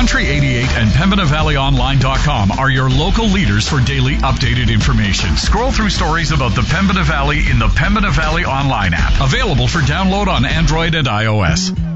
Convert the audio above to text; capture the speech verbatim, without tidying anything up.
Country eighty-eight and Pembina Valley Online dot com are your local leaders for daily updated information. Scroll through stories about the Pembina Valley in the Pembina Valley Online app, available for download on Android and iOS.